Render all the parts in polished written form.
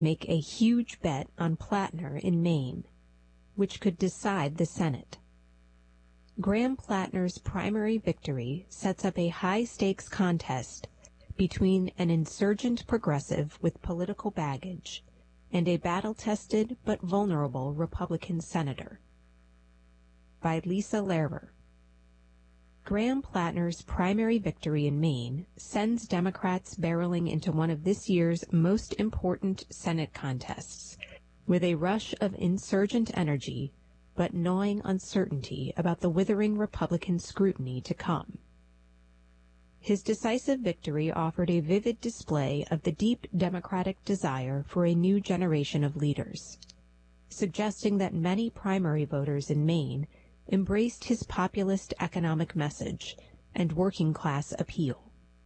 make a huge bet on Platner in Maine, which could decide the Senate. Graham Platner's primary victory sets up a high-stakes contest between an insurgent progressive with political baggage and a battle-tested but vulnerable Republican senator. By Lisa Lehrer. Graham Platner's primary victory in Maine sends Democrats barreling into one of this year's most important Senate contests, with a rush of insurgent energy but gnawing uncertainty about the withering Republican scrutiny to come. His decisive victory offered a vivid display of the deep Democratic desire for a new generation of leaders, suggesting that many primary voters in Maine embraced his populist economic message and working-class appeal.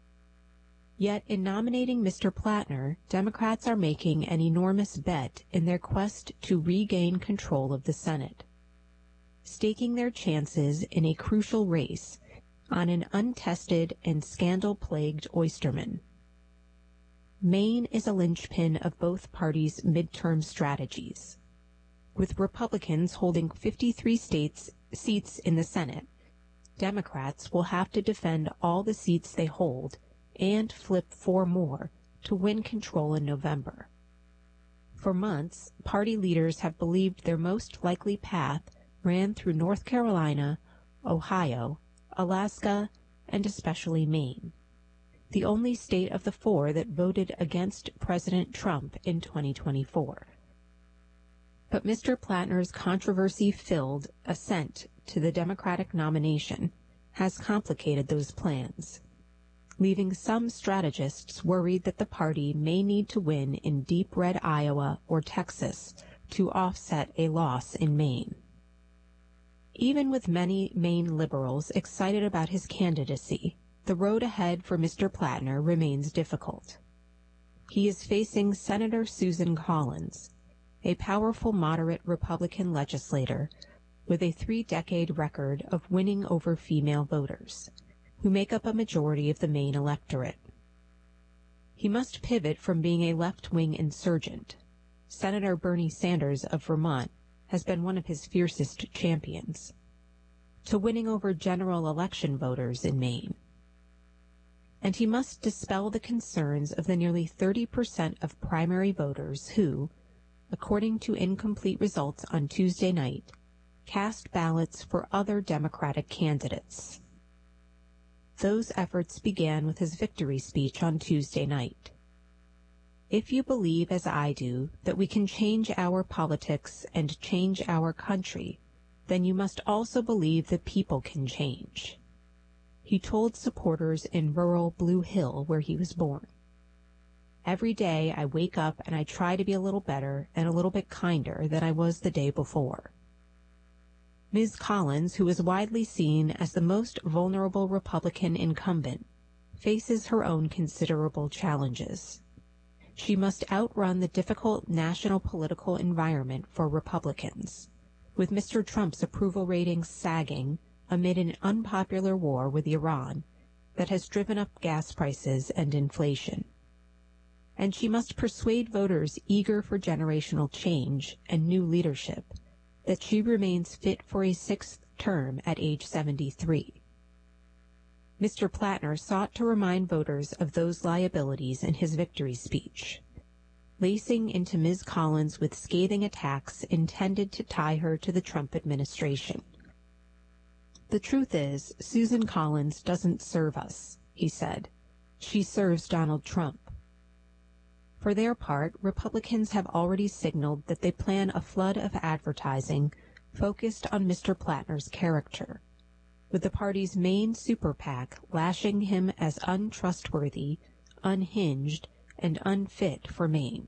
Yet in nominating Mr. Platner, Democrats are making an enormous bet in their quest to regain control of the Senate, staking their chances in a crucial race on an untested and scandal-plagued oysterman. Maine is a linchpin of both parties' midterm strategies. With Republicans holding 53 seats in the Senate, Democrats will have to defend all the seats they hold and flip 4 more to win control in November. For months, party leaders have believed their most likely path ran through North Carolina, Ohio, Alaska, and especially Maine, the only state of the 4 that voted against President Trump in 2024. But Mr. Platner's controversy-filled ascent to the Democratic nomination has complicated those plans, leaving some strategists worried that the party may need to win in deep red Iowa or Texas to offset a loss in Maine. Even with many Maine liberals excited about his candidacy, the road ahead for Mr. Platner remains difficult. He is facing Senator Susan Collins, a powerful moderate Republican legislator with a 3-decade record of winning over female voters, who make up a majority of the Maine electorate. He must pivot from being a left-wing insurgent. Senator Bernie Sanders of Vermont has been one of his fiercest champions, to winning over general election voters in Maine. And he must dispel the concerns of the nearly 30% of primary voters who, according to incomplete results on Tuesday night, cast ballots for other Democratic candidates. Those efforts began with his victory speech on Tuesday night. If you believe, as I do, that we can change our politics and change our country, then you must also believe that people can change, he told supporters in rural Blue Hill, where he was born. Every day I wake up and I try to be a little better and a little bit kinder than I was the day before. Ms. Collins, who is widely seen as the most vulnerable Republican incumbent, faces her own considerable challenges. She must outrun the difficult national political environment for Republicans, with Mr. Trump's approval ratings sagging amid an unpopular war with Iran that has driven up gas prices and inflation. And she must persuade voters eager for generational change and new leadership that she remains fit for a 6th term at age 73. Mr. Platner sought to remind voters of those liabilities in his victory speech, lacing into Ms. Collins with scathing attacks intended to tie her to the Trump administration. The truth is, Susan Collins doesn't serve us, he said. She serves Donald Trump. For their part, Republicans have already signaled that they plan a flood of advertising focused on Mr. Platner's character, with the party's main super PAC lashing him as untrustworthy, unhinged, and unfit for Maine.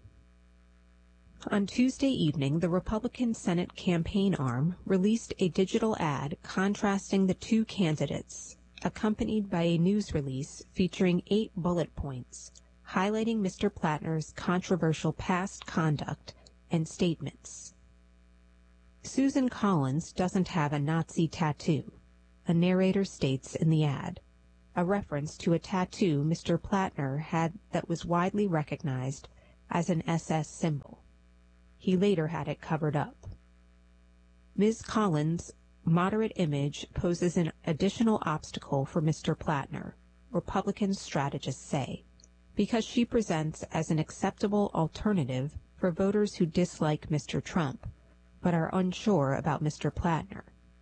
On Tuesday evening, the Republican Senate campaign arm released a digital ad contrasting the 2 candidates, accompanied by a news release featuring 8 bullet points, highlighting Mr. Platner's controversial past conduct and statements. Susan Collins doesn't have a Nazi tattoo, a narrator states in the ad, a reference to a tattoo Mr. Platner had that was widely recognized as an SS symbol. He later had it covered up. Ms. Collins' moderate image poses an additional obstacle for Mr. Platner, Republican strategists say, because she presents as an acceptable alternative for voters who dislike Mr. Trump, but are unsure about Mr. Platner.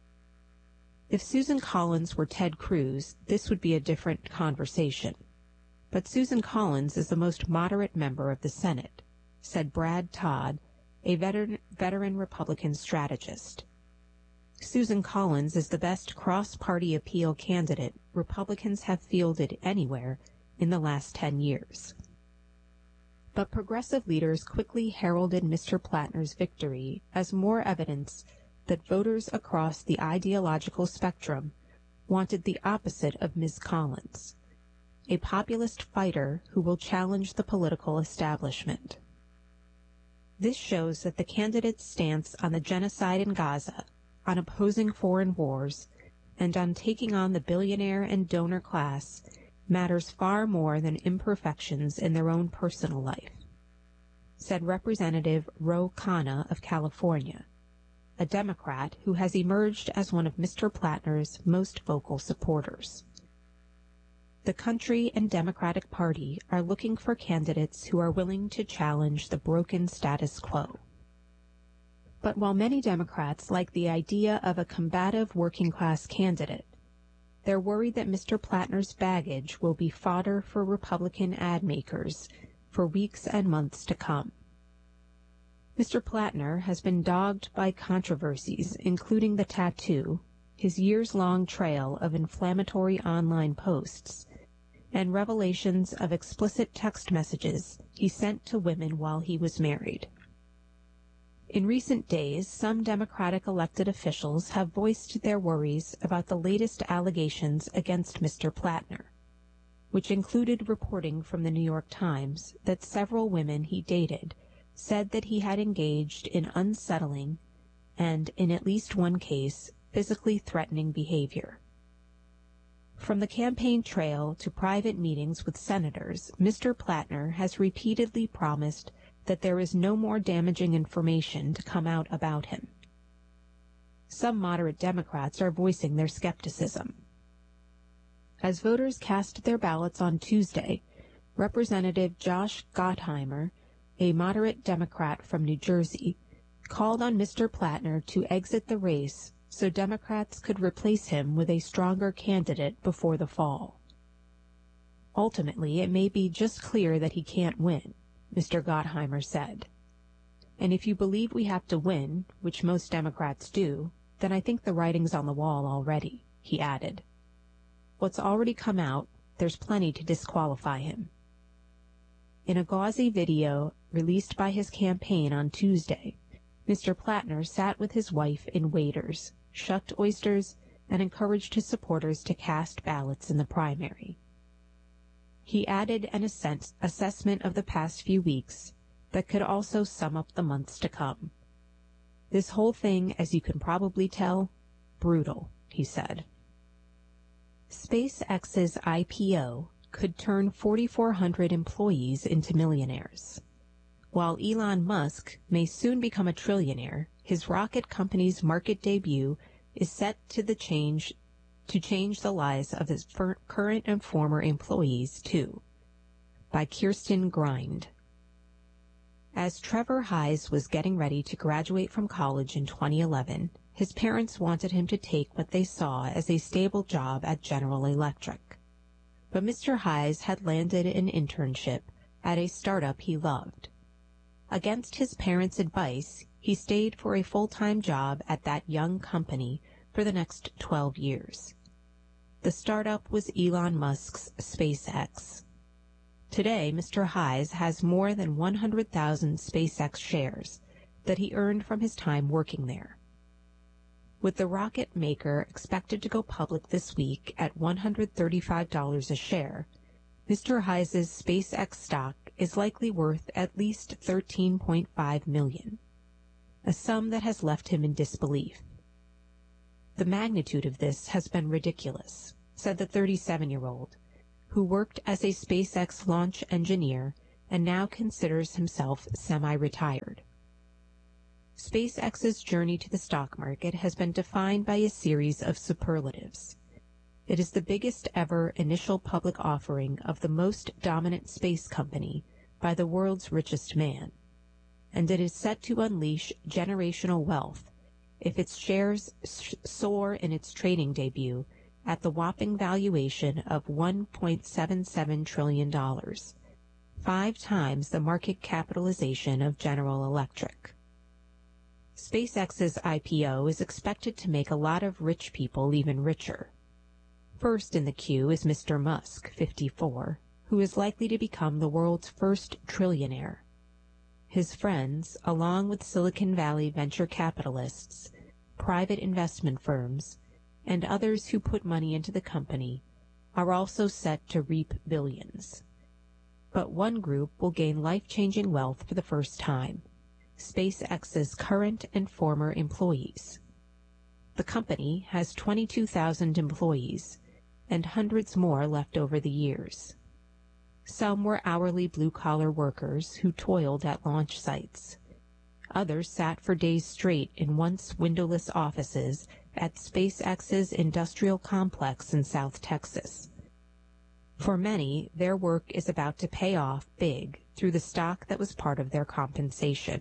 If Susan Collins were Ted Cruz, this would be a different conversation. But Susan Collins is the most moderate member of the Senate, said Brad Todd, a veteran Republican strategist. Susan Collins is the best cross-party appeal candidate Republicans have fielded anywhere in the last 10 years. But progressive leaders quickly heralded Mr. Platner's victory as more evidence that voters across the ideological spectrum wanted the opposite of Ms. Collins, a populist fighter who will challenge the political establishment. This shows that the candidate's stance on the genocide in Gaza, on opposing foreign wars, and on taking on the billionaire and donor class matters far more than imperfections in their own personal life, said Representative Ro Khanna of California, a Democrat who has emerged as one of Mr. Platner's most vocal supporters. The country and Democratic Party are looking for candidates who are willing to challenge the broken status quo. But while many Democrats like the idea of a combative working-class candidate, they're worried that Mr. Platner's baggage will be fodder for Republican ad makers for weeks and months to come. Mr. Platner has been dogged by controversies, including the tattoo, his years-long trail of inflammatory online posts, and revelations of explicit text messages he sent to women while he was married. In recent days, some Democratic elected officials have voiced their worries about the latest allegations against Mr. Platner, which included reporting from the New York Times that several women he dated said that he had engaged in unsettling and, in at least one case, physically threatening behavior. From the campaign trail to private meetings with senators, Mr. Platner has repeatedly promised that there is no more damaging information to come out about him. Some moderate Democrats are voicing their skepticism. As voters cast their ballots on Tuesday, Representative Josh Gottheimer, a moderate Democrat from New Jersey, called on Mr. Platner to exit the race so Democrats could replace him with a stronger candidate before the fall. Ultimately, it may be just clear that he can't win, Mr. Gottheimer said. And if you believe we have to win, which most Democrats do, then I think the writing's on the wall already, he added. What's already come out, there's plenty to disqualify him. In a gauzy video released by his campaign on Tuesday, Mr. Platner sat with his wife in waders, shucked oysters, and encouraged his supporters to cast ballots in the primary. He added an assessment of the past few weeks that could also sum up the months to come. This whole thing, as you can probably tell, brutal, he said. SpaceX's IPO could turn 4,400 employees into millionaires. While Elon Musk may soon become a trillionaire, his rocket company's market debut is set to change the lives of his current and former employees, too, by Kirsten Grind. As Trevor Hayes was getting ready to graduate from college in 2011, his parents wanted him to take what they saw as a stable job at General Electric. But Mr. Hayes had landed an internship at a startup he loved. Against his parents' advice, he stayed for a full-time job at that young company for the next 12 years. The startup was Elon Musk's SpaceX. Today, Mr. Hayes has more than 100,000 SpaceX shares that he earned from his time working there. With the rocket maker expected to go public this week at $135 a share, Mr. Hayes' SpaceX stock is likely worth at least $13.5 million, a sum that has left him in disbelief. The magnitude of this has been ridiculous, said the 37-year-old, who worked as a SpaceX launch engineer and now considers himself semi-retired. SpaceX's journey to the stock market has been defined by a series of superlatives. It is the biggest ever initial public offering of the most dominant space company by the world's richest man, and it is set to unleash generational wealth if its shares soar in its trading debut at the whopping valuation of $1.77 trillion, 5 times the market capitalization of General Electric. SpaceX's IPO is expected to make a lot of rich people even richer. First in the queue is Mr. Musk, 54, who is likely to become the world's first trillionaire. His friends, along with Silicon Valley venture capitalists, private investment firms, and others who put money into the company, are also set to reap billions. But one group will gain life-changing wealth for the first time: SpaceX's current and former employees. The company has 22,000 employees, and hundreds more left over the years. Some were hourly blue-collar workers who toiled at launch sites. Others sat for days straight in once windowless offices at SpaceX's industrial complex in South Texas. For many, their work is about to pay off big through the stock that was part of their compensation.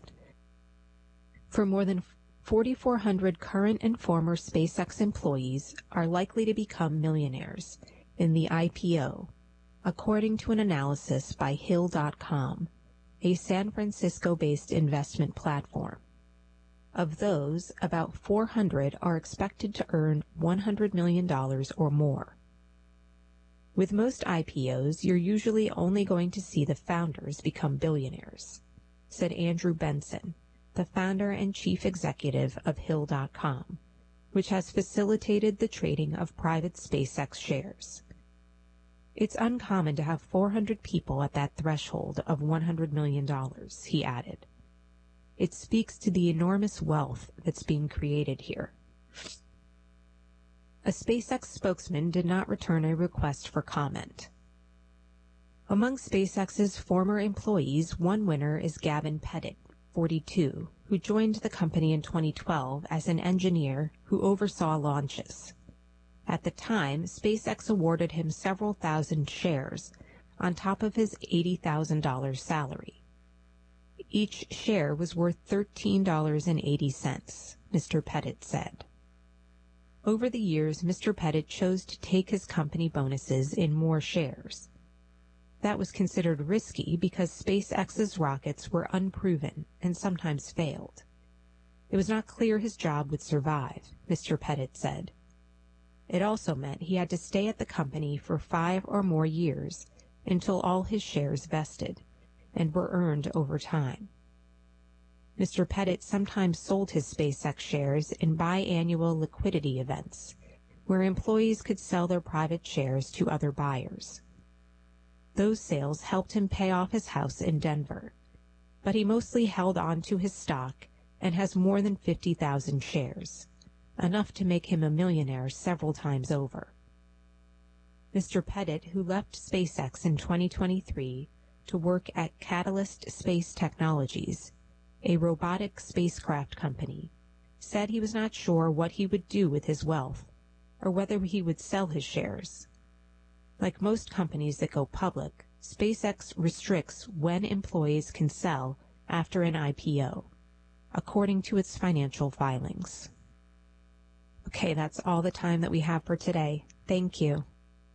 For more than 4,400 current and former SpaceX employees are likely to become millionaires in the IPO, according to an analysis by Hill.com, a San Francisco-based investment platform. Of those, about 400 are expected to earn $100 million or more. With most IPOs, you're usually only going to see the founders become billionaires, said Andrew Benson, the founder and chief executive of Hill.com, which has facilitated the trading of private SpaceX shares. It's uncommon to have 400 people at that threshold of $100 million, he added. It speaks to the enormous wealth that's being created here. A SpaceX spokesman did not return a request for comment. Among SpaceX's former employees, one winner is Gavin Pettit, 42, who joined the company in 2012 as an engineer who oversaw launches. At the time, SpaceX awarded him several thousand shares on top of his $80,000 salary. Each share was worth $13.80, Mr. Pettit said. Over the years, Mr. Pettit chose to take his company bonuses in more shares. That was considered risky because SpaceX's rockets were unproven and sometimes failed. It was not clear his job would survive, Mr. Pettit said. It also meant he had to stay at the company for 5 or more years until all his shares vested and were earned over time. Mr. Pettit sometimes sold his SpaceX shares in biannual liquidity events, where employees could sell their private shares to other buyers. Those sales helped him pay off his house in Denver, but he mostly held on to his stock and has more than 50,000 shares, enough to make him a millionaire several times over. Mr. Pettit, who left SpaceX in 2023 to work at Catalyst Space Technologies, a robotic spacecraft company, said he was not sure what he would do with his wealth or whether he would sell his shares. Like most companies that go public, SpaceX restricts when employees can sell after an IPO, according to its financial filings. Okay, that's all the time that we have for today. Thank you.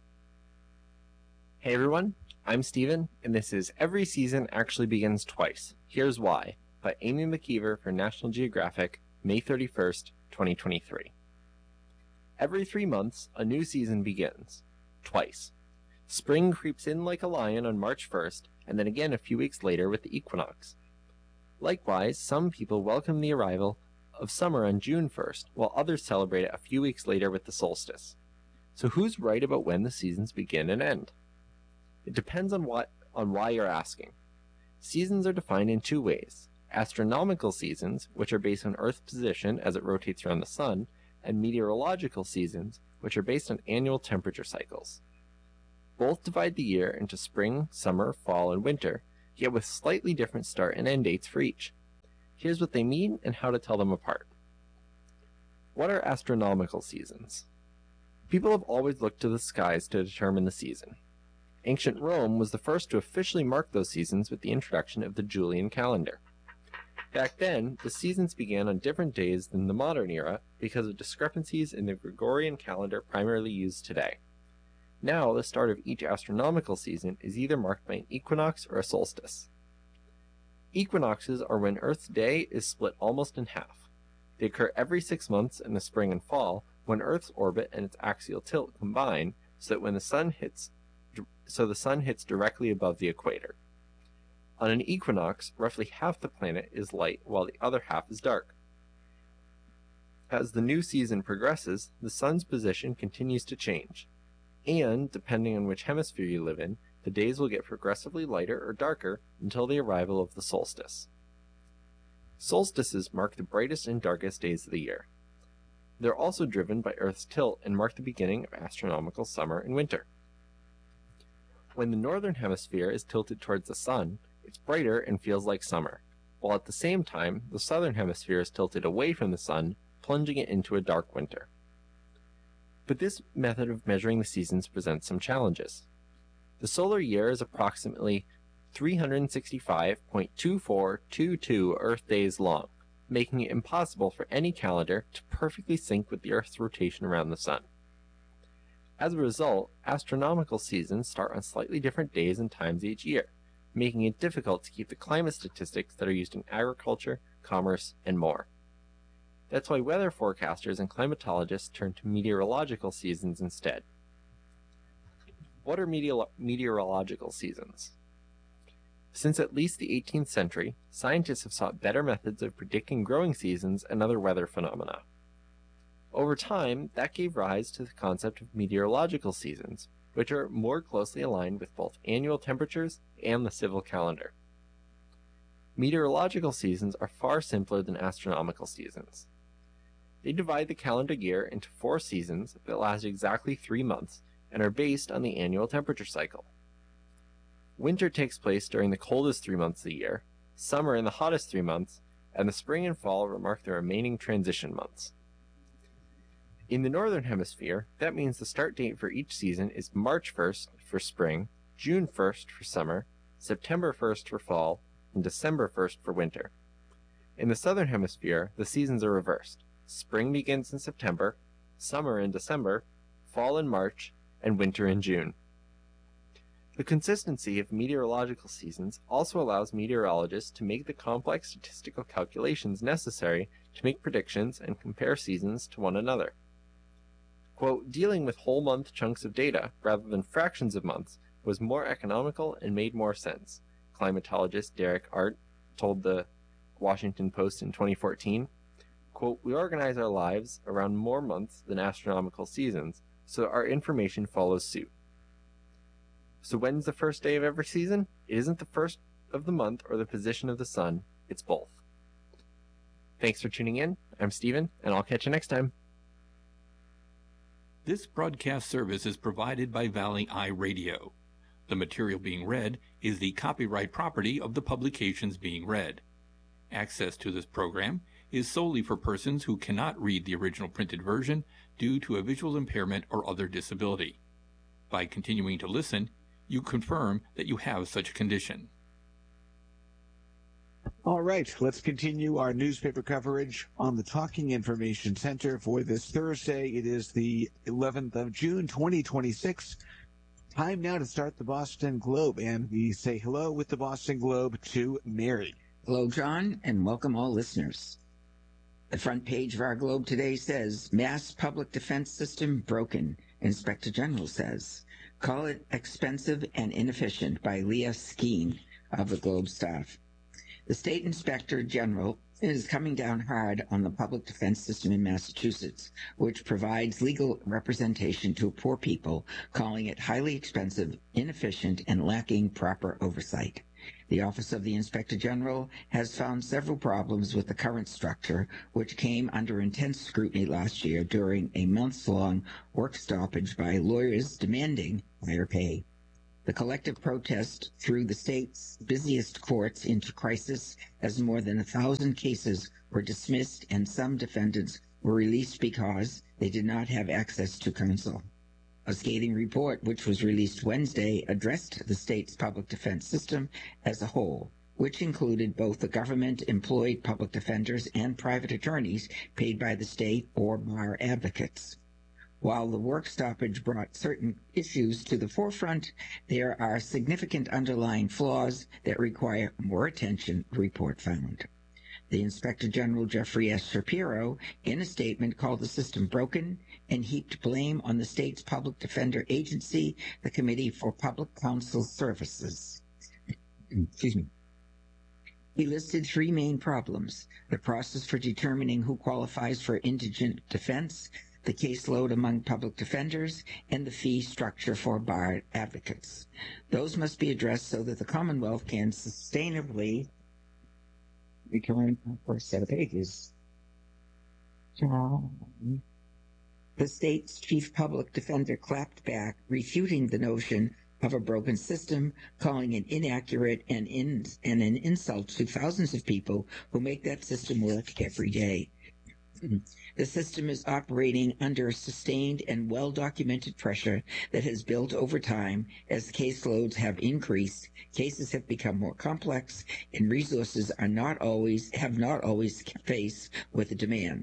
Hey everyone, I'm Steven, and this is Every Season Actually Begins Twice. Here's Why, by Amy McKeever for National Geographic, May 31st, 2023. Every 3 months, a new season begins. Twice. Spring creeps in like a lion on March 1st, and then again a few weeks later with the equinox. Likewise, some people welcome the arrival of summer on June 1st, while others celebrate it a few weeks later with the solstice. So who's right about when the seasons begin and end? It depends on why you're asking. Seasons are defined in 2 ways: astronomical seasons, which are based on Earth's position as it rotates around the sun, and meteorological seasons, which are based on annual temperature cycles. Both divide the year into spring, summer, fall, and winter, yet with slightly different start and end dates for each. Here's what they mean and how to tell them apart. What are astronomical seasons? People have always looked to the skies to determine the season. Ancient Rome was the first to officially mark those seasons with the introduction of the Julian calendar. Back then, the seasons began on different days than the modern era because of discrepancies in the Gregorian calendar primarily used today. Now, the start of each astronomical season is either marked by an equinox or a solstice. Equinoxes are when Earth's day is split almost in half. They occur every 6 months in the spring and fall when Earth's orbit and its axial tilt combine so that the sun hits directly above the equator. On an equinox, roughly half the planet is light while the other half is dark. As the new season progresses, the sun's position continues to change, and, depending on which hemisphere you live in, the days will get progressively lighter or darker until the arrival of the solstice. Solstices mark the brightest and darkest days of the year. They're also driven by Earth's tilt and mark the beginning of astronomical summer and winter. When the northern hemisphere is tilted towards the sun, it's brighter and feels like summer, while at the same time, the southern hemisphere is tilted away from the sun, plunging it into a dark winter. But this method of measuring the seasons presents some challenges. The solar year is approximately 365.2422 Earth days long, making it impossible for any calendar to perfectly sync with the Earth's rotation around the sun. As a result, astronomical seasons start on slightly different days and times each year, making it difficult to keep the climate statistics that are used in agriculture, commerce, and more. That's why weather forecasters and climatologists turn to meteorological seasons instead. What are meteorological seasons? Since at least the 18th century, scientists have sought better methods of predicting growing seasons and other weather phenomena. Over time, that gave rise to the concept of meteorological seasons, which are more closely aligned with both annual temperatures and the civil calendar. Meteorological seasons are far simpler than astronomical seasons. They divide the calendar year into 4 seasons that last exactly 3 months and are based on the annual temperature cycle. Winter takes place during the coldest 3 months of the year, summer in the hottest 3 months, and the spring and fall mark the remaining transition months. In the northern hemisphere, that means the start date for each season is March 1st for spring, June 1st for summer, September 1st for fall, and December 1st for winter. In the southern hemisphere, the seasons are reversed. Spring begins in September, summer in December, fall in March, and winter in June. The consistency of meteorological seasons also allows meteorologists to make the complex statistical calculations necessary to make predictions and compare seasons to one another. Quote, dealing with whole month chunks of data rather than fractions of months was more economical and made more sense, climatologist Derek Art told the Washington Post in 2014. Quote, we organize our lives around more months than astronomical seasons, so our information follows suit. So when's the first day of every season? It isn't the first of the month or the position of the sun, it's both. Thanks for tuning in. I'm Steven, and I'll catch you next time. This broadcast service is provided by Valley Eye Radio. The material being read is the copyright property of the publications being read. Access to this program is solely for persons who cannot read the original printed version due to a visual impairment or other disability. By continuing to listen, you confirm that you have such a condition. All right, let's continue our newspaper coverage on the Talking Information Center for this Thursday. It is the 11th of June, 2026. Time now to start the Boston Globe, and we say hello with the Boston Globe to Mary. Hello, John, and welcome all listeners. The front page of our Globe today says, Mass Public Defense System Broken, Inspector General says. Call it expensive and inefficient by Leah Skeen of the Globe staff. The State Inspector General is coming down hard on the public defense system in Massachusetts, which provides legal representation to poor people, calling it highly expensive, inefficient, and lacking proper oversight. The Office of the Inspector General has found several problems with the current structure, which came under intense scrutiny last year during a months-long work stoppage by lawyers demanding higher pay. The collective protest threw the state's busiest courts into crisis as more than 1,000 cases were dismissed and some defendants were released because they did not have access to counsel. A scathing report, which was released Wednesday, addressed the state's public defense system as a whole, which included both the government-employed public defenders and private attorneys paid by the state or bar advocates. While the work stoppage brought certain issues to the forefront, there are significant underlying flaws that require more attention, the report found. The Inspector General Jeffrey S. Shapiro, in a statement, called the system broken and heaped blame on the state's public defender agency, the Committee for Public Counsel Services. Excuse me. He listed three main problems: the process for determining who qualifies for indigent defense, the caseload among public defenders, and the fee structure for bar advocates. Those must be addressed so that the Commonwealth can sustainably return for a set of pages. The state's chief public defender clapped back, refuting the notion of a broken system, calling it inaccurate and an insult to thousands of people who make that system work every day. The system is operating under sustained and well-documented pressure that has built over time as caseloads have increased, cases have become more complex, and resources have not always kept pace with the demand.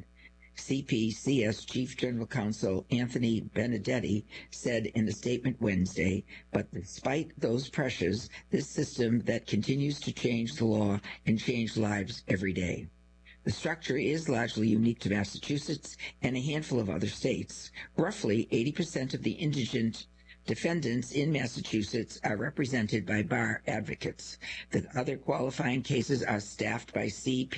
CPCS Chief General Counsel Anthony Benedetti said in a statement Wednesday, but despite those pressures, this system that continues to change the law and change lives every day. The structure is largely unique to Massachusetts and a handful of other states. Roughly 80% of the indigent defendants in Massachusetts are represented by bar advocates. The other qualifying cases are staffed by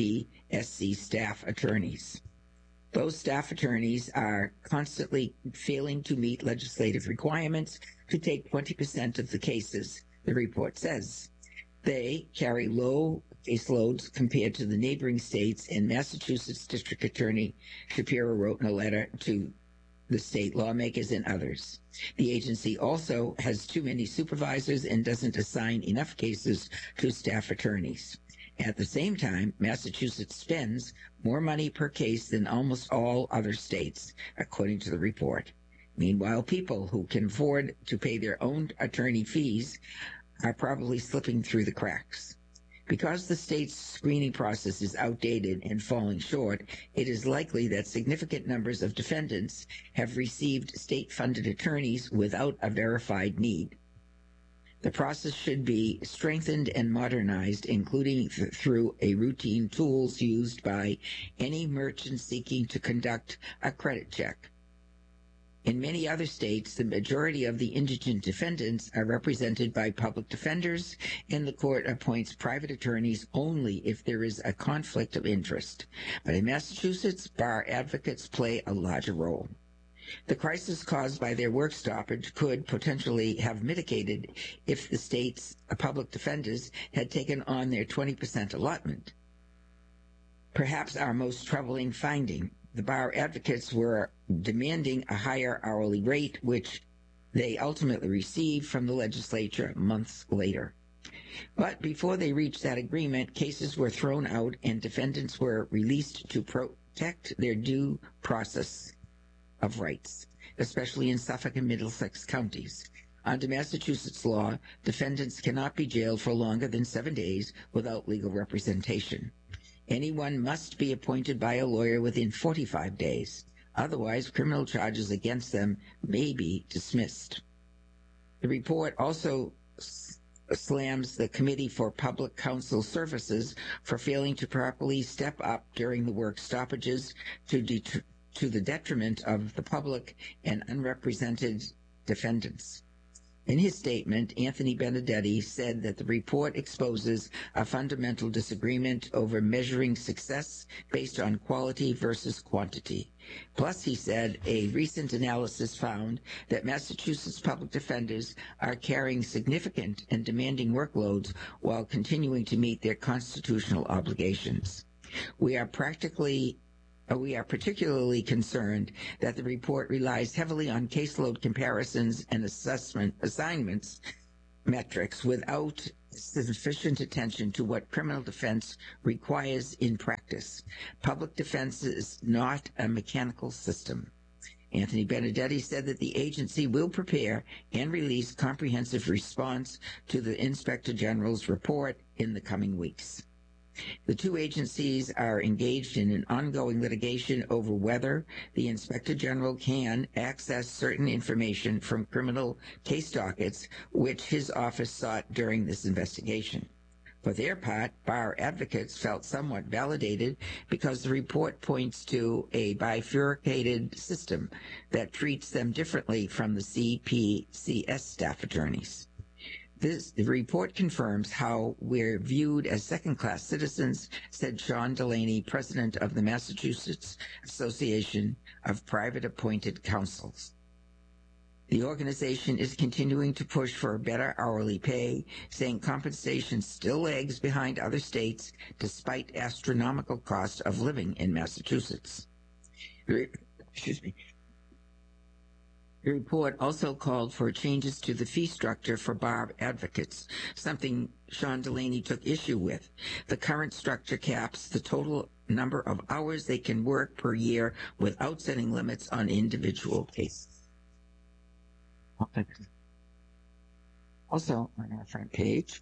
CPSC staff attorneys. Those staff attorneys are constantly failing to meet legislative requirements to take 20% of the cases, the report says. They carry low caseloads compared to the neighboring states, and Massachusetts District Attorney Shapiro wrote in a letter to the state lawmakers and others. The agency also has too many supervisors and doesn't assign enough cases to staff attorneys. At the same time, Massachusetts spends more money per case than almost all other states, according to the report. Meanwhile, people who can afford to pay their own attorney fees are probably slipping through the cracks. Because the state's screening process is outdated and falling short, it is likely that significant numbers of defendants have received state-funded attorneys without a verified need. The process should be strengthened and modernized, including through a routine tools used by any merchant seeking to conduct a credit check. In many other states, the majority of the indigent defendants are represented by public defenders, and the court appoints private attorneys only if there is a conflict of interest. But in Massachusetts, bar advocates play a larger role. The crisis caused by their work stoppage could potentially have mitigated if the state's public defenders had taken on their 20% allotment. Perhaps our most troubling finding: the bar advocates were demanding a higher hourly rate, which they ultimately received from the legislature months later. But before they reached that agreement, cases were thrown out and defendants were released to protect their due process of rights, especially in Suffolk and Middlesex counties. Under Massachusetts law, defendants cannot be jailed for longer than 7 days without legal representation. Anyone must be appointed by a lawyer within 45 days. Otherwise, criminal charges against them may be dismissed. The report also slams the Committee for Public Counsel Services for failing to properly step up during the work stoppages to the detriment of the public and unrepresented defendants. In his statement, Anthony Benedetti said that the report exposes a fundamental disagreement over measuring success based on quality versus quantity. Plus, he said, a recent analysis found that Massachusetts public defenders are carrying significant and demanding workloads while continuing to meet their constitutional obligations. We are particularly concerned that the report relies heavily on caseload comparisons and assignments metrics without sufficient attention to what criminal defense requires in practice. Public defense is not a mechanical system. Anthony Benedetti said that the agency will prepare and release comprehensive response to the Inspector General's report in the coming weeks. The two agencies are engaged in an ongoing litigation over whether the Inspector General can access certain information from criminal case dockets, which his office sought during this investigation. For their part, bar advocates felt somewhat validated because the report points to a bifurcated system that treats them differently from the CPCS staff attorneys. The report confirms how we're viewed as second-class citizens, said Sean Delaney, president of the Massachusetts Association of Private Appointed Counsels. The organization is continuing to push for a better hourly pay, saying compensation still lags behind other states despite astronomical cost of living in Massachusetts. The report also called for changes to the fee structure for bar advocates, something Sean Delaney took issue with. The current structure caps the total number of hours they can work per year without setting limits on individual cases. Also, on our front page,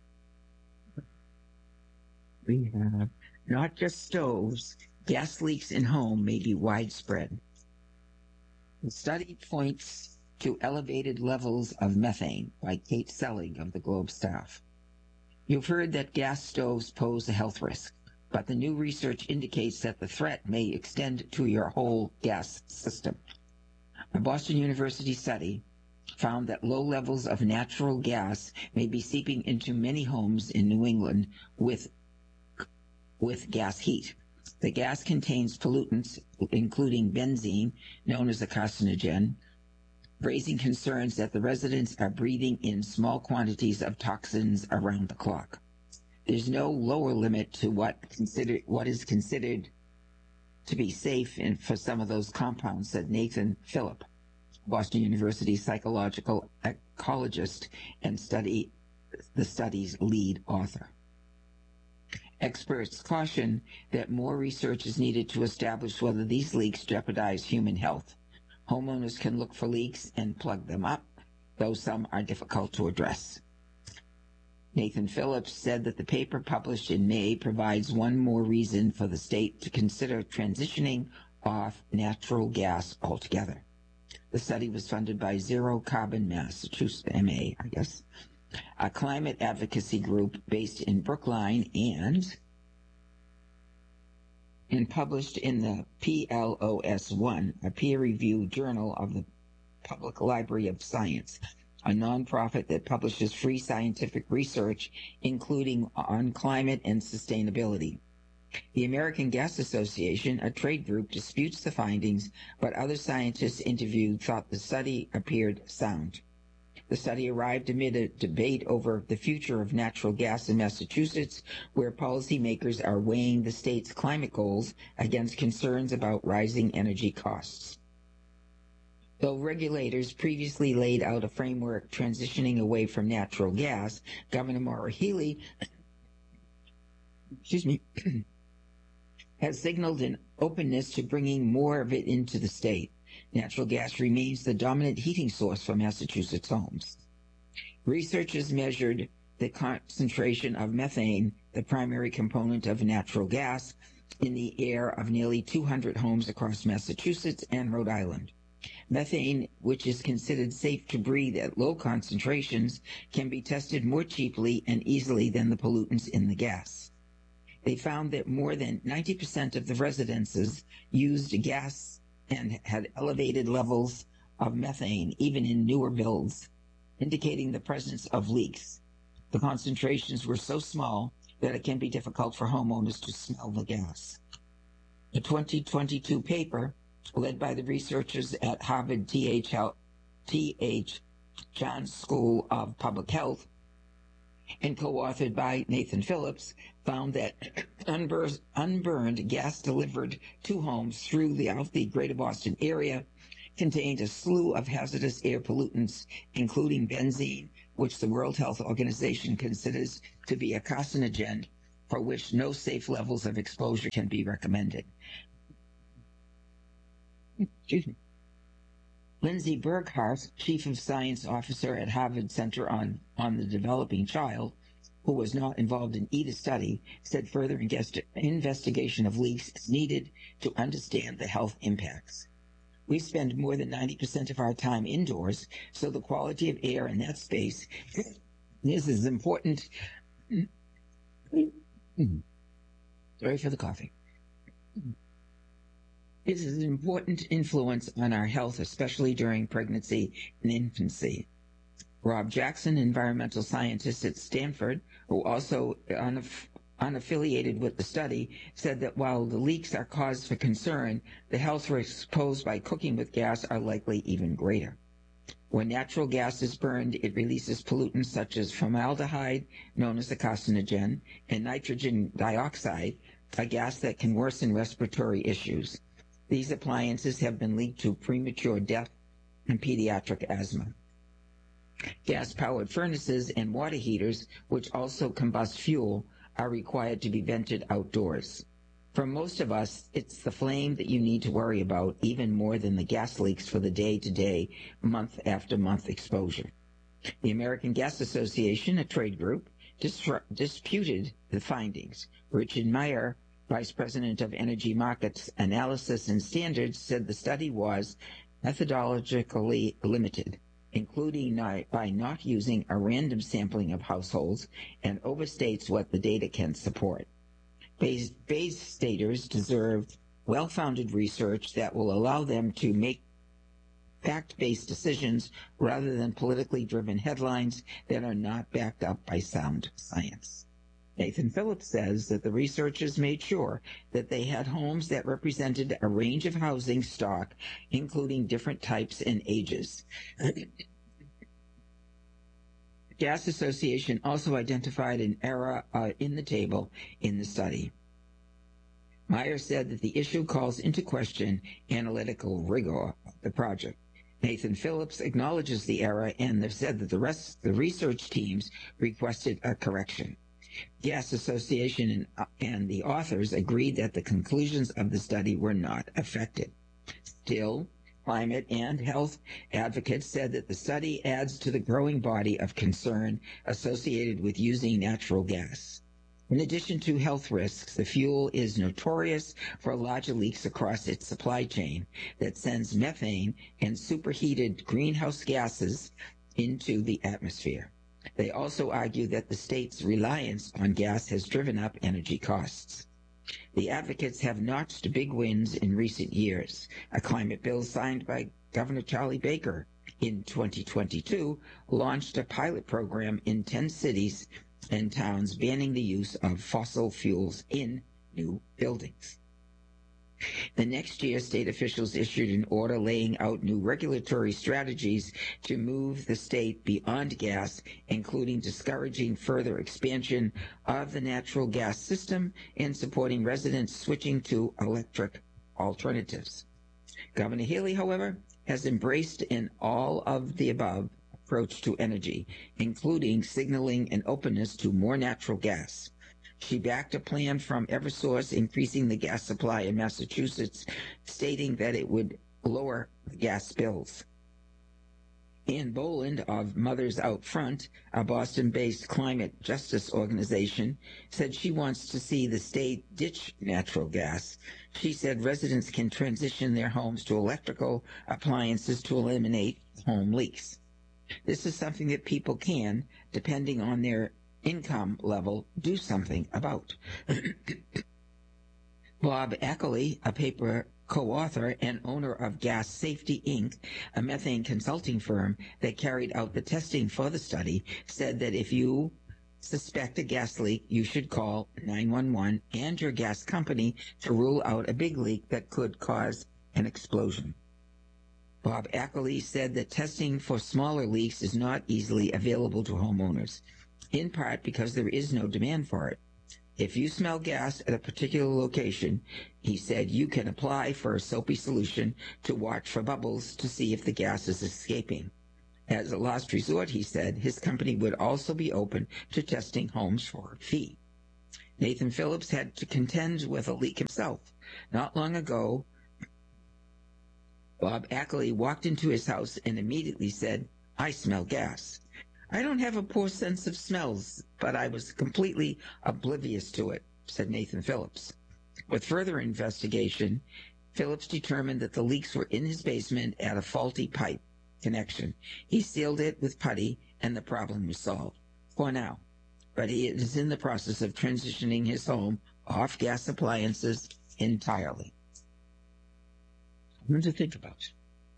we have not just stoves, gas leaks in home may be widespread. The study points to elevated levels of methane by Kate Selling of the Globe staff. You've heard that gas stoves pose a health risk, but the new research indicates that the threat may extend to your whole gas system. A Boston University study found that low levels of natural gas may be seeping into many homes in New England with gas heat. The gas contains pollutants, including benzene, known as a carcinogen, raising concerns that the residents are breathing in small quantities of toxins around the clock. There's no lower limit to what is considered to be safe for some of those compounds, said Nathan Phillip, Boston University psychological ecologist and the study's lead author. Experts caution that more research is needed to establish whether these leaks jeopardize human health. Homeowners can look for leaks and plug them up, though some are difficult to address. Nathan Phillips said that the paper published in May provides one more reason for the state to consider transitioning off natural gas altogether. The study was funded by Zero Carbon Massachusetts, MA, I guess, a climate advocacy group based in Brookline and published in the PLOS1, a peer-reviewed journal of the Public Library of Science, a nonprofit that publishes free scientific research, including on climate and sustainability. The American Gas Association, a trade group, disputes the findings, but other scientists interviewed thought the study appeared sound. The study arrived amid a debate over the future of natural gas in Massachusetts, where policymakers are weighing the state's climate goals against concerns about rising energy costs. Though regulators previously laid out a framework transitioning away from natural gas, Governor Maura Healey has signaled an openness to bringing more of it into the state. Natural gas remains the dominant heating source for Massachusetts homes. Researchers measured the concentration of methane, the primary component of natural gas, in the air of nearly 200 homes across Massachusetts and Rhode Island. Methane, which is considered safe to breathe at low concentrations, can be tested more cheaply and easily than the pollutants in the gas. They found that more than 90% of the residences used gas and had elevated levels of methane, even in newer builds, indicating the presence of leaks. The concentrations were so small that it can be difficult for homeowners to smell the gas. The 2022 paper, led by the researchers at Harvard T.H. Johns School of Public Health and co-authored by Nathan Phillips, found that unburned gas delivered to homes throughout the greater Boston area contained a slew of hazardous air pollutants, including benzene, which the World Health Organization considers to be a carcinogen for which no safe levels of exposure can be recommended. Excuse me. Lindsay Burghardt, Chief of Science Officer at Harvard Center on the Developing Child, who was not involved in either study, said further investigation of leaks is needed to understand the health impacts. We spend more than 90% of our time indoors, so the quality of air in that space is as important. Sorry for the coughing. It is an important influence on our health, especially during pregnancy and infancy. Rob Jackson, environmental scientist at Stanford, who also unaffiliated with the study, said that while the leaks are cause for concern, the health risks posed by cooking with gas are likely even greater. When natural gas is burned, it releases pollutants such as formaldehyde, known as a carcinogen, and nitrogen dioxide, a gas that can worsen respiratory issues. These appliances have been linked to premature death and pediatric asthma. Gas-powered furnaces and water heaters, which also combust fuel, are required to be vented outdoors. For most of us, it's the flame that you need to worry about even more than the gas leaks for the day-to-day, month-after-month exposure. The American Gas Association, a trade group, disputed the findings. Richard Meyer, Vice President of Energy Markets Analysis and Standards, said the study was methodologically limited, including by not using a random sampling of households, and overstates what the data can support. Bayes staters deserve well-founded research that will allow them to make fact-based decisions rather than politically driven headlines that are not backed up by sound science. Nathan Phillips says that the researchers made sure that they had homes that represented a range of housing stock, including different types and ages. Gas Association also identified an error in the table in the study. Meyer said that the issue calls into question analytical rigor of the project. Nathan Phillips acknowledges the error and said that the research teams requested a correction. Gas Association and the authors agreed that the conclusions of the study were not affected. Still, climate and health advocates said that the study adds to the growing body of concern associated with using natural gas. In addition to health risks, the fuel is notorious for larger leaks across its supply chain that sends methane and superheated greenhouse gases into the atmosphere. They also argue that the state's reliance on gas has driven up energy costs. The advocates have notched big wins in recent years. A climate bill signed by Governor Charlie Baker in 2022 launched a pilot program in 10 cities and towns banning the use of fossil fuels in new buildings. The next year, state officials issued an order laying out new regulatory strategies to move the state beyond gas, including discouraging further expansion of the natural gas system and supporting residents switching to electric alternatives. Governor Haley, however, has embraced an all-of-the-above approach to energy, including signaling an openness to more natural gas. She backed a plan from Eversource increasing the gas supply in Massachusetts, stating that it would lower the gas bills. Ann Boland of Mothers Out Front, a Boston-based climate justice organization, said she wants to see the state ditch natural gas. She said residents can transition their homes to electrical appliances to eliminate home leaks. This is something that people can, depending on their income level, do something about. Bob Ackley, a paper co-author and owner of Gas Safety, Inc., a methane consulting firm that carried out the testing for the study, said that if you suspect a gas leak, you should call 911 and your gas company to rule out a big leak that could cause an explosion. Bob Ackley said that testing for smaller leaks is not easily available to homeowners, in part because there is no demand for it. If you smell gas at a particular location, he said, you can apply for a soapy solution to watch for bubbles to see if the gas is escaping. As a last resort, he said, his company would also be open to testing homes for a fee. Nathan Phillips had to contend with a leak himself. Not long ago, Bob Ackley walked into his house and immediately said, "I smell gas." "I don't have a poor sense of smells, but I was completely oblivious to it," said Nathan Phillips. With further investigation, Phillips determined that the leaks were in his basement at a faulty pipe connection. He sealed it with putty, and the problem was solved for now. But he is in the process of transitioning his home off gas appliances entirely. Something to think about.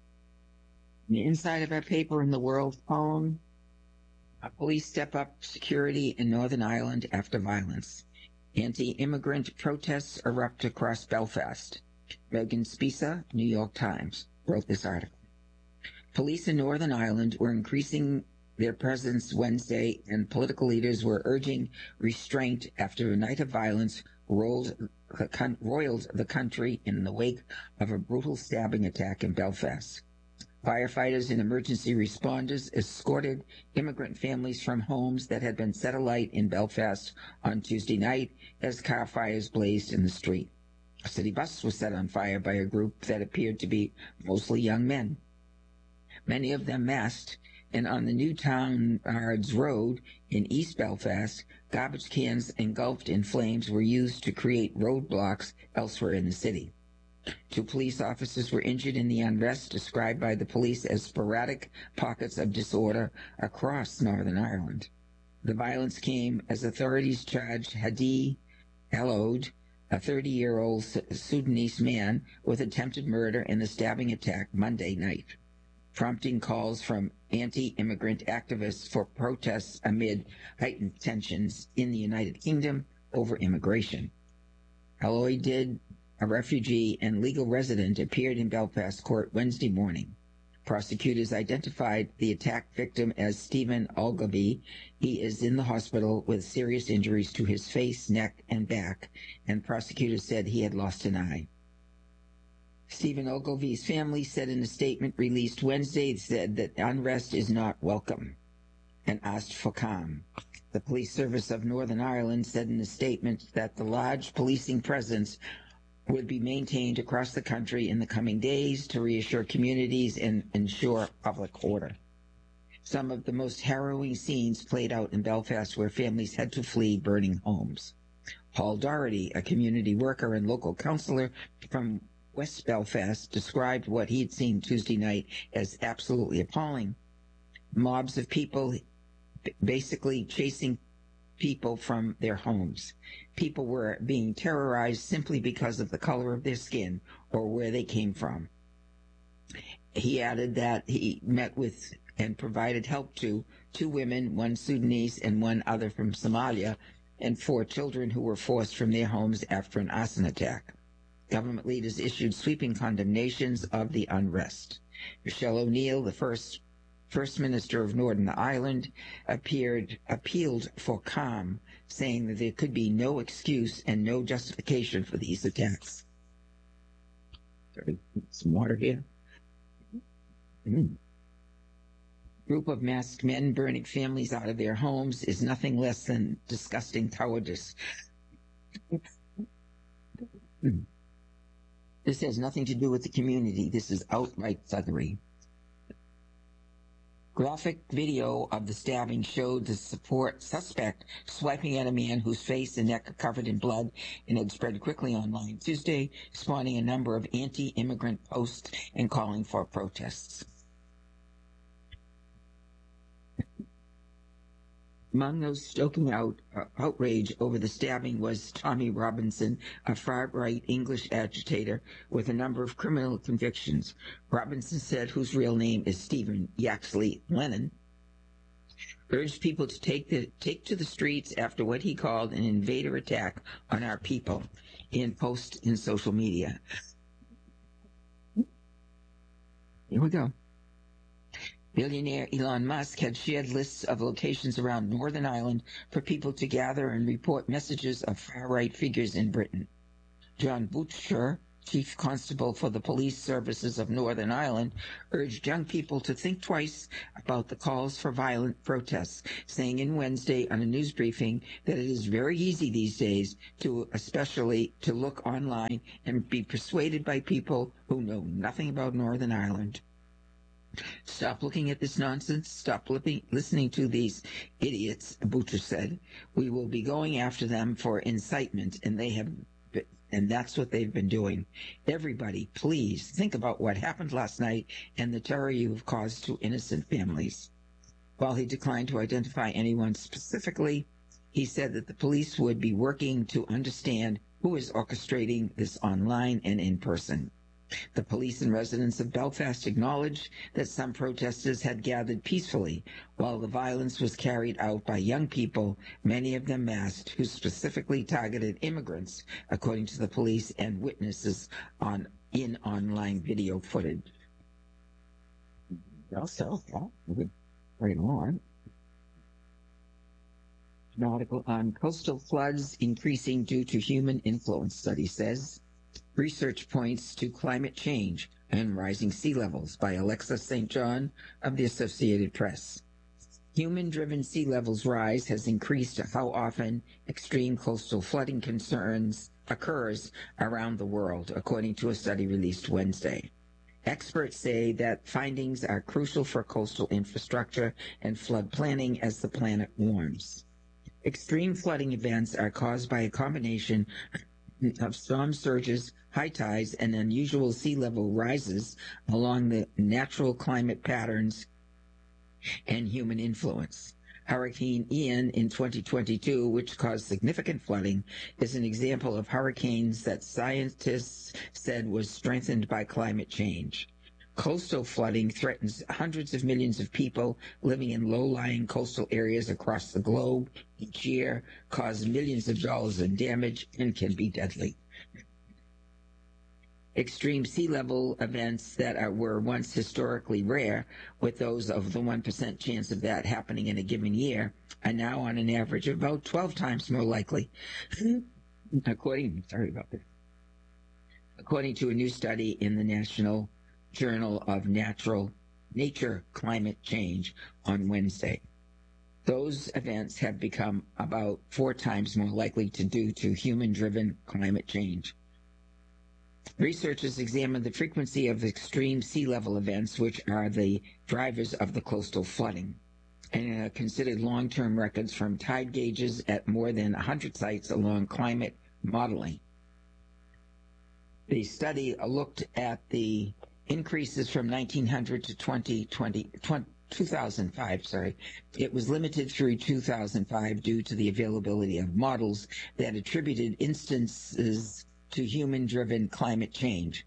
On the inside of our paper in the World Phone, police step up security in Northern Ireland after violence. Anti-immigrant protests erupt across Belfast. Megan Spisa, New York Times, wrote this article. Police in Northern Ireland were increasing their presence Wednesday, and political leaders were urging restraint after a night of violence roiled the country in the wake of a brutal stabbing attack in Belfast. Firefighters and emergency responders escorted immigrant families from homes that had been set alight in Belfast on Tuesday night as car fires blazed in the street. A city bus was set on fire by a group that appeared to be mostly young men, many of them masked, and on the Newtown Ards Road in East Belfast, garbage cans engulfed in flames were used to create roadblocks elsewhere in the city. 2 police officers were injured in the unrest described by the police as sporadic pockets of disorder across Northern Ireland. The violence came as authorities charged Hadi Elod, a 30-year-old Sudanese man, with attempted murder in the stabbing attack Monday night, prompting calls from anti-immigrant activists for protests amid heightened tensions in the United Kingdom over immigration. Elod, a refugee and legal resident, appeared in Belfast court Wednesday morning. Prosecutors identified the attack victim as Stephen Ogilvie. He is in the hospital with serious injuries to his face, neck, and back, and prosecutors said he had lost an eye. Stephen Ogilvie's family said in a statement released Wednesday that unrest is not welcome and asked for calm. The Police Service of Northern Ireland said in a statement that the large policing presence would be maintained across the country in the coming days to reassure communities and ensure public order. Some of the most harrowing scenes played out in Belfast, where families had to flee burning homes. Paul Doherty, a community worker and local councillor from West Belfast, described what he'd seen Tuesday night as absolutely appalling. Mobs of people basically chasing people from their homes. People were being terrorized simply because of the color of their skin or where they came from. He added that he met with and provided help to 2 women, 1 Sudanese and 1 other from Somalia, and 4 children who were forced from their homes after an arson attack. Government leaders issued sweeping condemnations of the unrest. Michelle O'Neill, the First Minister of Northern Ireland, appealed for calm, saying that there could be no excuse and no justification for these attacks. Some water here. Group of masked men burning families out of their homes is nothing less than disgusting cowardice. This has nothing to do with the community. This is outright thuggery. Graphic video of the stabbing showed the suspect swiping at a man whose face and neck are covered in blood, and had spread quickly online Tuesday, spawning a number of anti-immigrant posts and calling for protests. Among those stoking outrage over the stabbing was Tommy Robinson, a far-right English agitator with a number of criminal convictions. Robinson said, whose real name is Stephen Yaxley Lennon, urged people to take to the streets after what he called an invader attack on our people in posts in social media. Here we go. Billionaire Elon Musk had shared lists of locations around Northern Ireland for people to gather and report messages of far-right figures in Britain. John Butcher Chief Constable for the Police Services of Northern Ireland, urged young people to think twice about the calls for violent protests, saying in Wednesday on a news briefing that it is very easy these days especially to look online and be persuaded by people who know nothing about Northern Ireland. Stop looking at this nonsense. Stop listening to these idiots, Butcher said. We will be going after them for incitement, and that's what they've been doing. Everybody, please think about what happened last night and the terror you have caused to innocent families. While he declined to identify anyone specifically, he said that the police would be working to understand who is orchestrating this online and in person. The police and residents of Belfast acknowledged that some protesters had gathered peacefully, while the violence was carried out by young people, many of them masked, who specifically targeted immigrants, according to the police and witnesses in online video footage. Also, right on. An article on coastal floods increasing due to human influence, study says. Research points to climate change and rising sea levels by Alexa St. John of the Associated Press. Human-driven sea levels rise has increased how often extreme coastal flooding concerns occurs around the world, according to a study released Wednesday. Experts say that findings are crucial for coastal infrastructure and flood planning as the planet warms. Extreme flooding events are caused by a combination of storm surges, high tides, and unusual sea level rises along the natural climate patterns and human influence. Hurricane Ian in 2022, which caused significant flooding, is an example of hurricanes that scientists said was strengthened by climate change. Coastal flooding threatens hundreds of millions of people living in low-lying coastal areas across the globe each year, cause millions of dollars in damage, and can be deadly. Extreme sea level events that were once historically rare, with those of the 1% chance of that happening in a given year, are now on an average of about 12 times more likely. According to a new study in the National Journal of Nature Climate Change on Wednesday. Those events have become about 4 times more likely due to human-driven climate change. Researchers examined the frequency of extreme sea level events, which are the drivers of the coastal flooding, and considered long-term records from tide gauges at more than 100 sites along climate modeling. The study looked at the increases from 1900 to 2005. It was limited through 2005 due to the availability of models that attributed instances to human-driven climate change.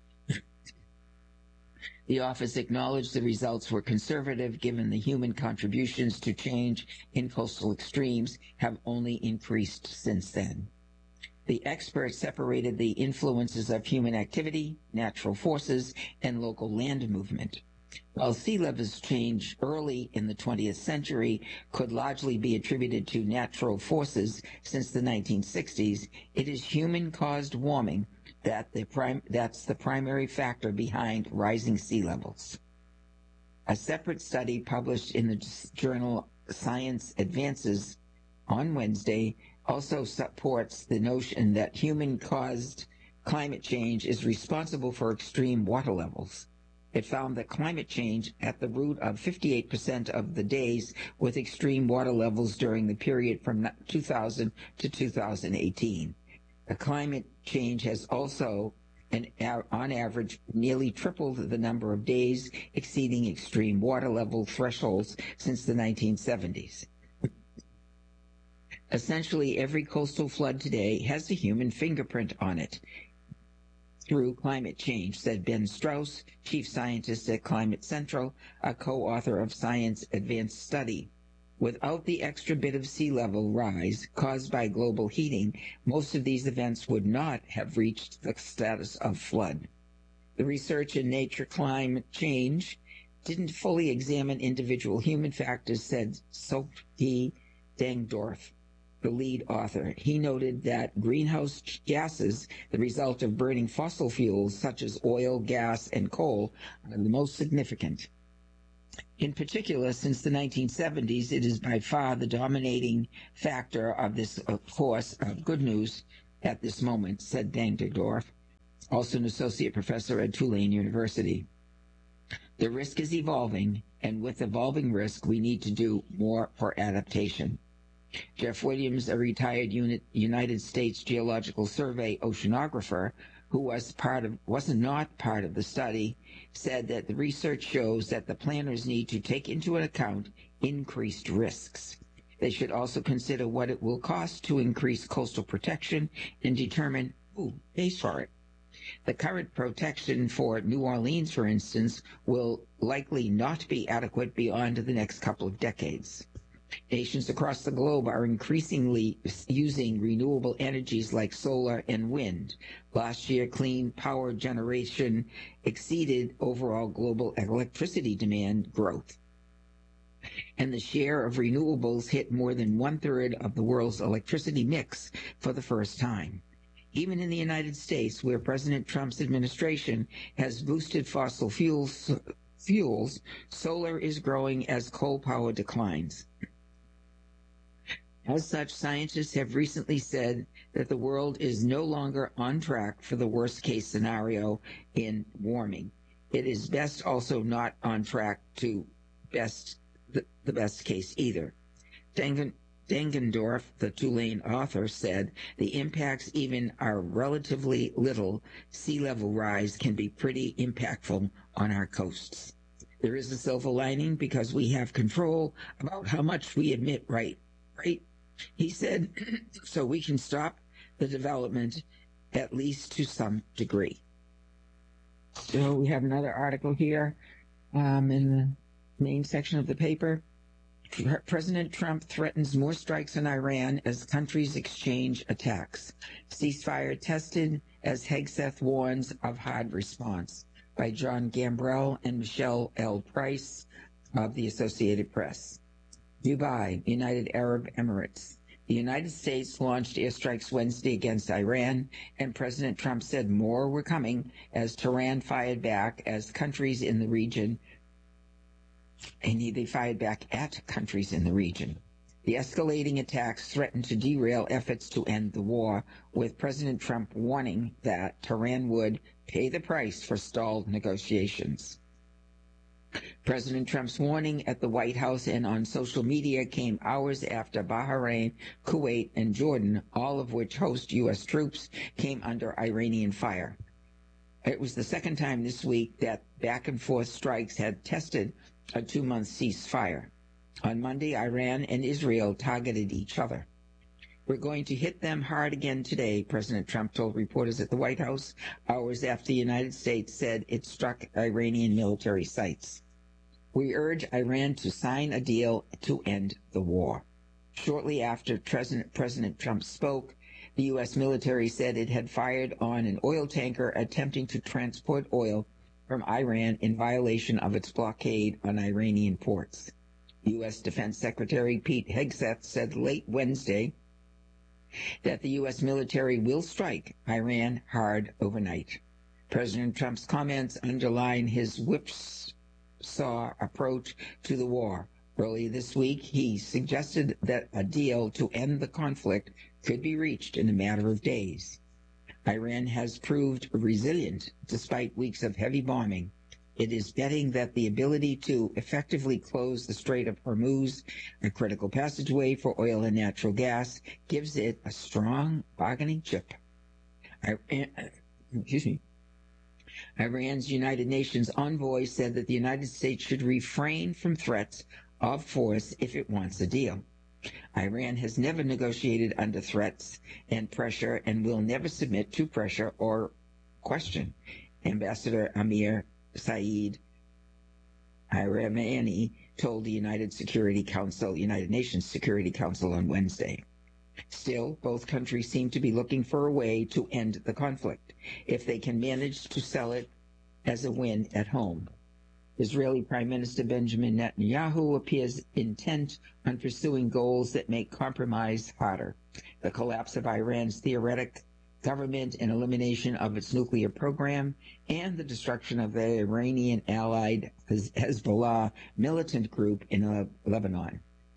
The office acknowledged the results were conservative given the human contributions to change in coastal extremes have only increased since then. The experts separated the influences of human activity, natural forces, and local land movement. While sea levels change early in the 20th century could largely be attributed to natural forces since the 1960s, it is human-caused warming that's the primary factor behind rising sea levels. A separate study published in the journal Science Advances on Wednesday also supports the notion that human-caused climate change is responsible for extreme water levels. It found that climate change at the root of 58% of the days with extreme water levels during the period from 2000 to 2018. The climate change has also, on average, nearly tripled the number of days exceeding extreme water level thresholds since the 1970s. Essentially, every coastal flood today has a human fingerprint on it through climate change, said Ben Strauss, chief scientist at Climate Central, a co-author of Science Advanced Study. Without the extra bit of sea level rise caused by global heating, most of these events would not have reached the status of flood. The research in Nature Climate Change didn't fully examine individual human factors, said Sophie Dengdorf, the lead author. He noted that greenhouse gases, the result of burning fossil fuels such as oil, gas, and coal, are the most significant. In particular, since the 1970s, it is by far the dominating factor of this course of good news at this moment, said Dankendorf, also an associate professor at Tulane University. The risk is evolving, and with evolving risk, we need to do more for adaptation. Jeff Williams, a retired United States Geological Survey oceanographer who was not part of the study, said that the research shows that the planners need to take into account increased risks. They should also consider what it will cost to increase coastal protection and determine who pays for it. The current protection for New Orleans, for instance, will likely not be adequate beyond the next couple of decades. Nations across the globe are increasingly using renewable energies like solar and wind. Last year, clean power generation exceeded overall global electricity demand growth, and the share of renewables hit more than one-third of the world's electricity mix for the first time. Even in the United States, where President Trump's administration has boosted fossil fuels, solar is growing as coal power declines. As such, scientists have recently said that the world is no longer on track for the worst-case scenario in warming. It is best also not on track to the best case either. Dankendorf, the Tulane author, said the impacts even are relatively little. Sea level rise can be pretty impactful on our coasts. There is a silver lining because we have control about how much we emit, right? He said, so we can stop the development at least to some degree. So we have another article here in the main section of the paper. President Trump threatens more strikes on Iran as countries exchange attacks. Ceasefire tested as Hegseth warns of hard response, by John Gambrell and Michelle L. Price of the Associated Press. Dubai, United Arab Emirates. The United States launched airstrikes Wednesday against Iran, and President Trump said more were coming as Tehran fired back as countries in the region, and they fired back at countries in the region. The escalating attacks threatened to derail efforts to end the war, with President Trump warning that Tehran would pay the price for stalled negotiations. President Trump's warning at the White House and on social media came hours after Bahrain, Kuwait, and Jordan, all of which host U.S. troops, came under Iranian fire. It was the second time this week that back-and-forth strikes had tested a 2-month ceasefire. On Monday, Iran and Israel targeted each other. We're going to hit them hard again today, President Trump told reporters at the White House, hours after the United States said it struck Iranian military sites. We urge Iran to sign a deal to end the war. Shortly after President Trump spoke, the U.S. military said it had fired on an oil tanker attempting to transport oil from Iran in violation of its blockade on Iranian ports. U.S. Defense Secretary Pete Hegseth said late Wednesday that the U.S. military will strike Iran hard overnight. President Trump's comments underline his whipsaw approach to the war. Early this week, he suggested that a deal to end the conflict could be reached in a matter of days. Iran has proved resilient despite weeks of heavy bombing. It is betting that the ability to effectively close the Strait of Hormuz, a critical passageway for oil and natural gas, gives it a strong bargaining chip. Iran's United Nations envoy said that the United States should refrain from threats of force if it wants a deal. Iran has never negotiated under threats and pressure and will never submit to pressure or question. Ambassador Amir Saeed Iramani told the United Nations Security Council on Wednesday. Still, both countries seem to be looking for a way to end the conflict, if they can manage to sell it as a win at home. Israeli Prime Minister Benjamin Netanyahu appears intent on pursuing goals that make compromise harder. The collapse of Iran's theoretic government and elimination of its nuclear program, and the destruction of the Iranian-allied Hezbollah militant group in Lebanon.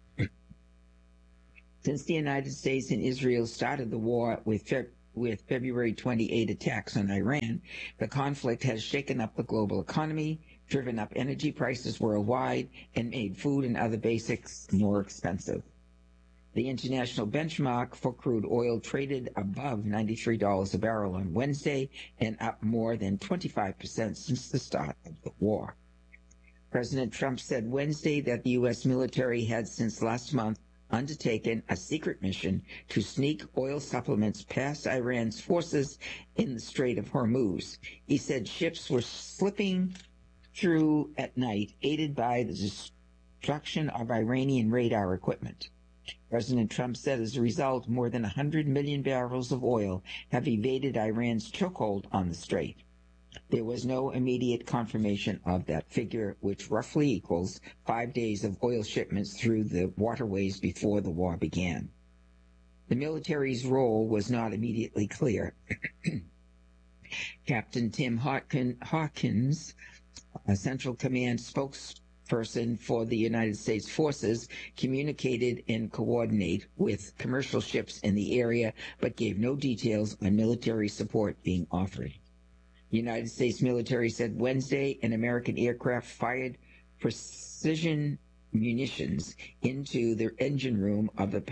Since the United States and Israel started the war with February 28 attacks on Iran, the conflict has shaken up the global economy, driven up energy prices worldwide, and made food and other basics more expensive. The international benchmark for crude oil traded above $93 a barrel on Wednesday and up more than 25% since the start of the war. President Trump said Wednesday that the U.S. military had since last month undertaken a secret mission to sneak oil supplements past Iran's forces in the Strait of Hormuz. He said ships were slipping through at night, aided by the destruction of Iranian radar equipment. President Trump said as a result, more than 100 million barrels of oil have evaded Iran's chokehold on the strait. There was no immediate confirmation of that figure, which roughly equals 5 days of oil shipments through the waterways before the war began. The military's role was not immediately clear. Captain Tim Hawkins, a Central Command spokesperson for the United States forces, communicated and coordinated with commercial ships in the area, but gave no details on military support being offered. The United States military said Wednesday an American aircraft fired precision munitions into the engine room of the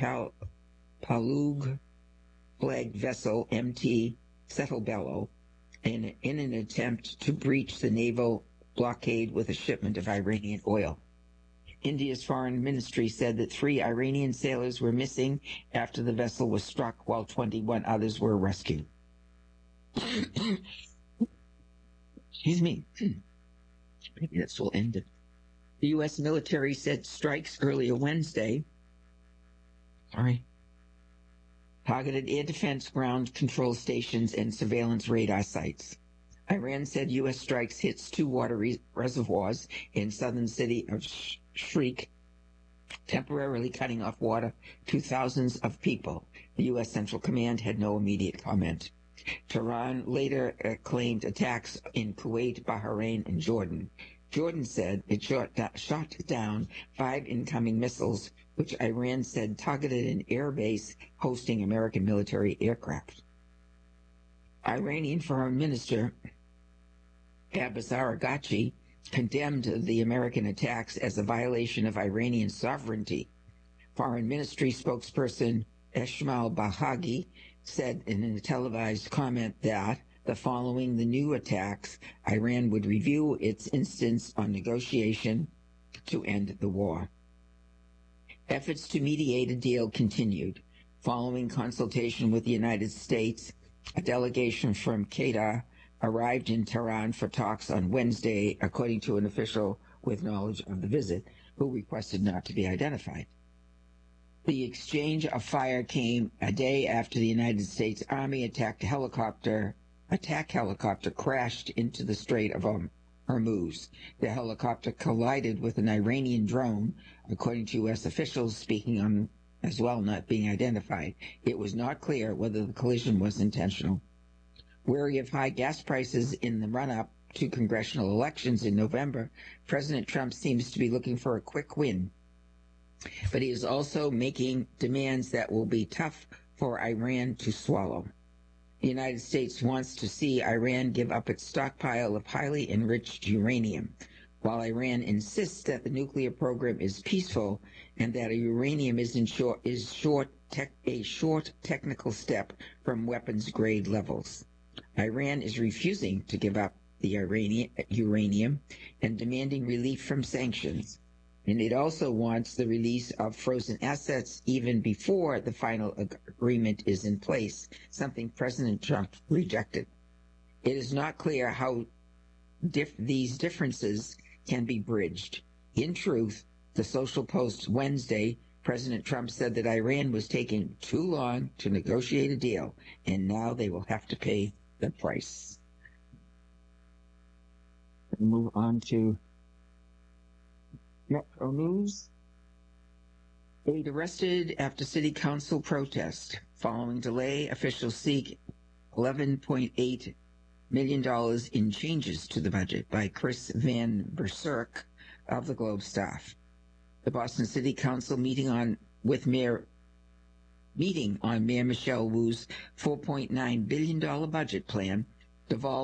Palug-flagged vessel MT Settlebello in an attempt to breach the naval blockade with a shipment of Iranian oil. India's foreign ministry said that 3 Iranian sailors were missing after the vessel was struck, while 21 others were rescued. Excuse me. Maybe this will end it. The U.S. military said strikes earlier Wednesday targeted air defense ground control stations and surveillance radar sites. Iran said U.S. strikes hits 2 water reservoirs in southern city of Shriek, temporarily cutting off water to thousands of people. The U.S. Central Command had no immediate comment. Tehran later claimed attacks in Kuwait, Bahrain, and Jordan. Jordan said it shot down 5 incoming missiles, which Iran said targeted an air base hosting American military aircraft. Iranian Foreign Minister Abbas Araghchi condemned the American attacks as a violation of Iranian sovereignty. Foreign Ministry spokesperson Esmail Bahagi said in a televised comment that following the new attacks, Iran would review its insistence on negotiation to end the war. Efforts to mediate a deal continued. Following consultation with the United States, a delegation from Qatar arrived in Tehran for talks on Wednesday, according to an official with knowledge of the visit, who requested not to be identified. The exchange of fire came a day after the United States Army attack helicopter crashed into the Strait of Hormuz. The helicopter collided with an Iranian drone, according to U.S. officials speaking on as well not being identified. It was not clear whether the collision was intentional. Wary of high gas prices in the run-up to congressional elections in November, President Trump seems to be looking for a quick win. But he is also making demands that will be tough for Iran to swallow. The United States wants to see Iran give up its stockpile of highly enriched uranium, while Iran insists that the nuclear program is peaceful and that uranium is a short technical step from weapons-grade levels. Iran is refusing to give up the uranium and demanding relief from sanctions. And it also wants the release of frozen assets even before the final agreement is in place, something President Trump rejected. It is not clear how these differences can be bridged. In truth, the Social Post Wednesday, President Trump said that Iran was taking too long to negotiate a deal, and now they will have to pay the price. Move on to Metro News. 8 arrested after city council protest. Following delay, officials seek $11.8 million in changes to the budget by Chris Van Berserk of the Globe staff. The Boston City Council meeting on Mayor Michelle Wu's $4.9 billion budget plan devolved